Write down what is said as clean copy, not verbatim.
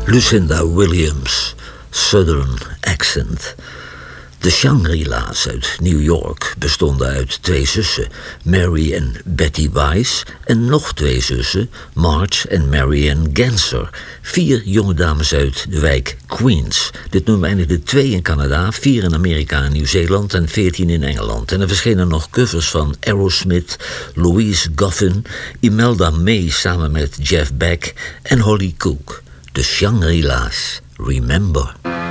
Lucinda Williams, Southern Accent. De Shangri-La's uit New York bestonden uit 2 zussen, Mary en Betty Weiss, en nog 2 zussen, Marge en Marianne Ganser. 4 jonge dames uit de wijk Queens. Dit nummer eindigde 2 in Canada, 4 in Amerika en Nieuw-Zeeland en 14 in Engeland. En er verschenen nog covers van Aerosmith, Louise Goffin, Imelda May samen met Jeff Beck en Holly Cook. De Shangri-La's, Remember.